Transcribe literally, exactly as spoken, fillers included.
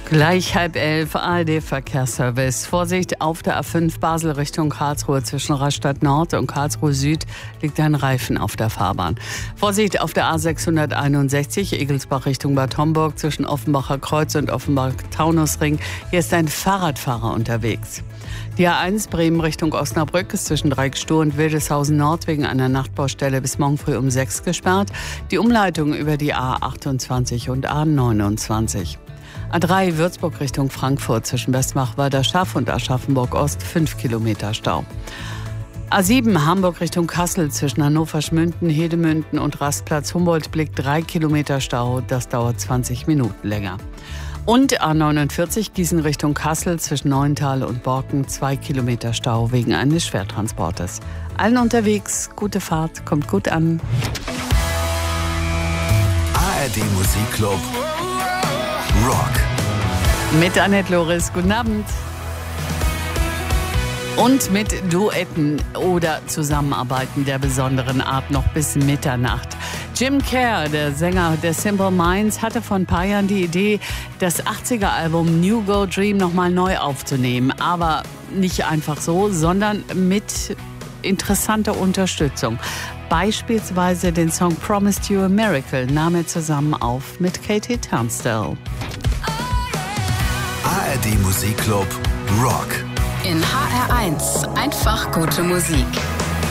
Gleich halb elf, A R D-Verkehrsservice. Vorsicht, auf der A fünf Basel Richtung Karlsruhe zwischen Rastatt Nord und Karlsruhe Süd liegt ein Reifen auf der Fahrbahn. Vorsicht, auf der A sechshunderteinundsechzig Egelsbach Richtung Bad Homburg zwischen Offenbacher Kreuz und Offenbach-Taunusring. Hier ist ein Fahrradfahrer unterwegs. Die A eins Bremen Richtung Osnabrück ist zwischen Dreiecksstuh und Wildeshausen Nord wegen einer Nachtbaustelle bis morgen früh um sechs gesperrt. Die Umleitung über die A achtundzwanzig und A neunundzwanzig. A drei Würzburg Richtung Frankfurt zwischen Westmachwalder Schaff und Aschaffenburg Ost fünf Kilometer Stau. A sieben Hamburg Richtung Kassel zwischen Hannover-Schmünden, Hedemünden und Rastplatz Humboldt-Blick drei Kilometer Stau. Das dauert zwanzig Minuten länger. Und A neunundvierzig Gießen Richtung Kassel zwischen Neuental und Borken zwei Kilometer Stau wegen eines Schwertransportes. Allen unterwegs, gute Fahrt, kommt gut an. A R D Musikclub Rock. Mit Annette Loris, guten Abend. Und mit Duetten oder Zusammenarbeiten der besonderen Art noch bis Mitternacht. Jim Kerr, der Sänger der Simple Minds, hatte vor ein paar Jahren die Idee, das achtziger-Album New Go Dream nochmal neu aufzunehmen. Aber nicht einfach so, sondern mit interessanter Unterstützung. Beispielsweise den Song Promised You a Miracle nahm er zusammen auf mit Katie Tunstall. A R D Musikclub Rock. In H R eins einfach gute Musik.